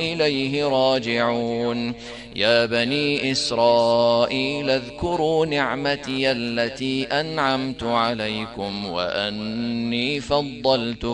إليه راجعون. يا بني إسرائيل اذكروا نعمتي التي أنعمت عليكم وأني فضلتكم